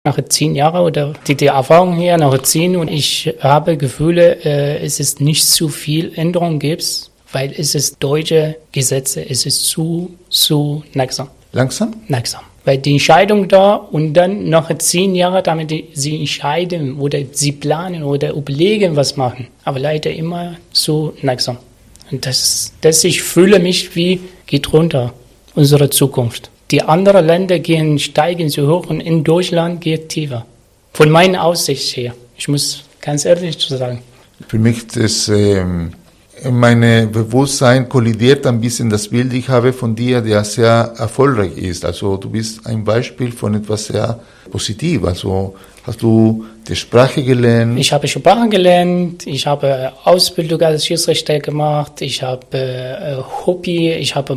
Nach 10 Jahren oder die Erfahrung hier nach 10 und ich habe Gefühle, es ist nicht zu viel Änderung gibt, weil es ist deutsche Gesetze, es ist zu langsam. Langsam? Langsam. Weil die Entscheidung da und dann nach 10 Jahren, damit sie entscheiden oder sie planen oder überlegen, was machen. Aber leider immer so langsam. Und das ich fühle mich wie, geht runter, unsere Zukunft. Die anderen Länder steigen so hoch und in Deutschland geht tiefer. Von meiner Aussicht her. Ich muss ganz ehrlich sagen. Für mich ist mein Bewusstsein kollidiert ein bisschen das Bild, ich habe von dir, der sehr erfolgreich ist. Also du bist ein Beispiel von etwas sehr positiv. Also hast du die Sprache gelernt? Ich habe Sprache gelernt, ich habe Ausbildung als Schiedsrichter gemacht, ich habe Hobby, ich habe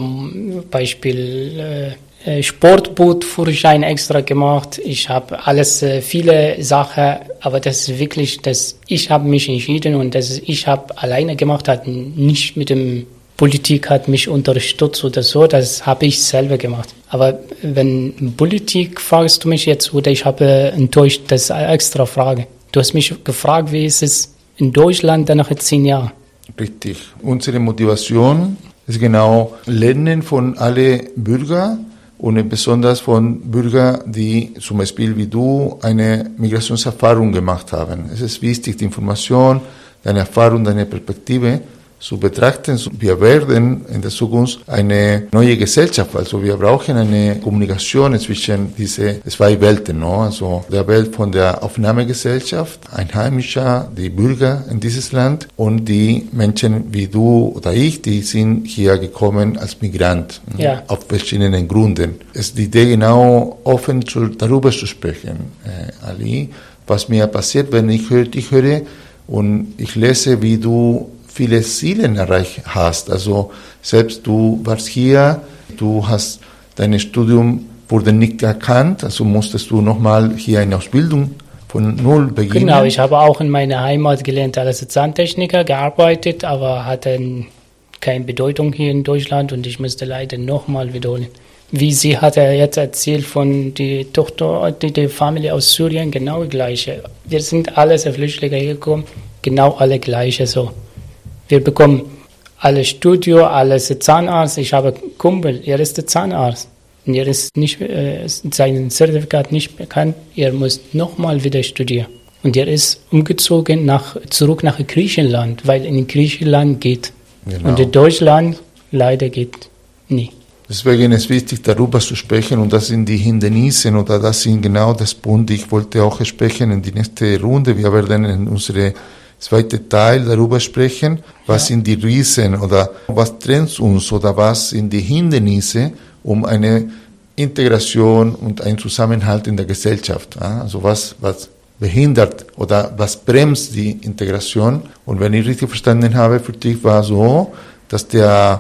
Beispiel Sportbootführerschein extra gemacht. Ich habe alles, viele Sachen, aber das ist wirklich, ich habe mich entschieden und ich habe alleine gemacht, hat nicht mit dem Politik hat mich unterstützt oder so, das habe ich selber gemacht. Aber wenn Politik fragst du mich jetzt oder ich habe enttäuscht, das ist eine extra Frage. Du hast mich gefragt, wie ist es in Deutschland nach 10 Jahren? Richtig. Unsere Motivation ist genau Lernen von allen Bürgern. Und besonders von Bürgern, die zum Beispiel wie du eine Migrationserfahrung gemacht haben. Es ist wichtig, die Information, deine Erfahrung, deine Perspektive zu betrachten. Wir werden in der Zukunft eine neue Gesellschaft, also wir brauchen eine Kommunikation zwischen diese zwei Welten, no? Also der Welt von der Aufnahmegesellschaft, Einheimischer, die Bürger in dieses Land und die Menschen wie du oder ich, die sind hier gekommen als Migrant, ja. Auf verschiedenen Gründen. Es ist die Idee, genau offen darüber zu sprechen, Ali, was mir passiert, wenn ich dich höre und ich lese, wie du viele Ziele erreicht hast. Also selbst du warst hier, du hast dein Studium wurde nicht erkannt, also musstest du nochmal hier eine Ausbildung von null beginnen. Genau, ich habe auch in meiner Heimat gelernt als Zahntechniker gearbeitet, aber hatte keine Bedeutung hier in Deutschland und ich musste leider nochmal wiederholen. Wie sie hat jetzt erzählt von der Tochter, die Familie aus Syrien, genau gleiche. Wir sind alle Flüchtlinge hier gekommen, genau alle gleiche so. Wir bekommen alle Studio, alles Zahnarzt. Ich habe einen Kumpel, er ist der Zahnarzt. Und er ist nicht, sein Zertifikat nicht bekannt. Er muss nochmal wieder studieren. Und er ist umgezogen zurück nach Griechenland, weil in Griechenland geht. Genau. Und in Deutschland leider geht nie. Deswegen ist es wichtig, darüber zu sprechen. Und das sind die Hindernisse oder das sind genau das Punkt. Ich wollte auch sprechen in die nächste Runde. Wir werden in unsere zweite Teil darüber sprechen, was sind die Riesen oder was trennt uns oder was sind die Hindernisse, um eine Integration und einen Zusammenhalt in der Gesellschaft. Also was behindert oder was bremst die Integration. Und wenn ich richtig verstanden habe, für dich war so, dass der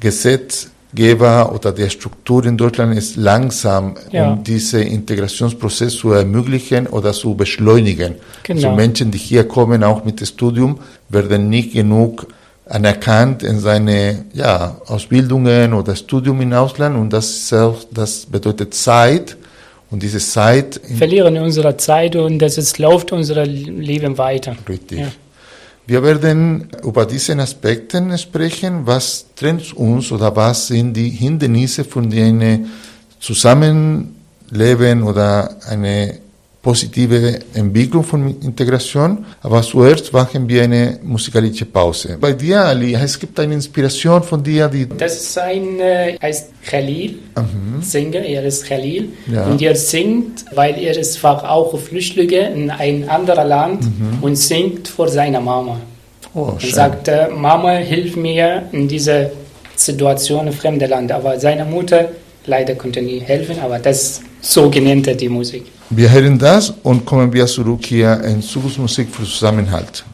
Gesetzgeber oder der Struktur in Deutschland ist langsam, um diesen Integrationsprozess zu ermöglichen oder zu beschleunigen. Genau. Also Menschen, die hier kommen, auch mit dem Studium, werden nicht genug anerkannt in seine Ausbildungen oder Studium im Ausland und das bedeutet Zeit. Und diese Zeit verlieren unsere Zeit und läuft unser Leben weiter. Richtig. Ja. Wir werden über diese Aspekte sprechen, was trennt uns oder was sind die Hindernisse von einem Zusammenleben oder eine positive Entwicklung von Integration. Aber zuerst machen wir eine musikalische Pause. Bei dir, Ali, es gibt eine Inspiration von dir, die... Das ist heißt Khalil, Sänger, er ist Khalil. Ja. Und er singt, weil er ist auch Flüchtlinge in ein anderes Land und singt vor seiner Mama. Und sagt, Mama, hilf mir in dieser Situation im fremden Land. Aber seine Mutter leider konnte nie helfen, aber das so genannte die Musik. Wir hören das und kommen wir zurück hier in Zukunftsmusik für Zusammenhalt.